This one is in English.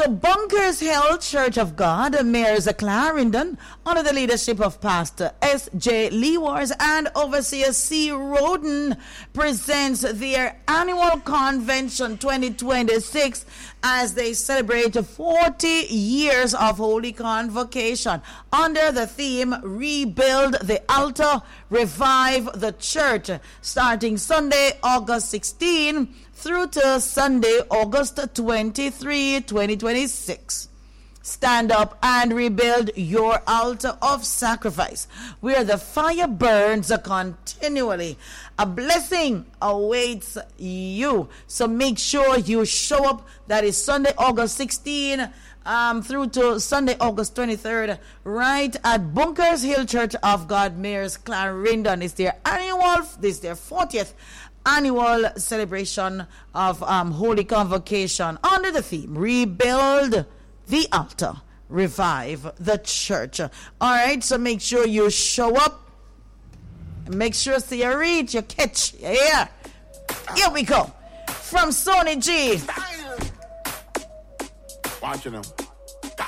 So Bunkers Hill Church of God, Mayors Clarendon, under the leadership of Pastor S.J. Lewars and Overseer C. Roden, presents their annual convention 2026 as they celebrate 40 years of Holy Convocation under the theme Rebuild the Altar, Revive the Church, starting Sunday, August 16 through to Sunday, August 23, 2026. Stand up and rebuild your altar of sacrifice, where the fire burns continually. A blessing awaits you. So make sure you show up. That is Sunday, August 16 through to Sunday, August 23rd, right at Bunkers Hill Church of God, Mayors Clarendon. It's their 40th annual celebration of Holy Convocation under the theme Rebuild the Altar, Revive the Church. All right, so make sure you show up. Make sure so you reach, you catch. Yeah. Here we go. From Sony G. Watching them.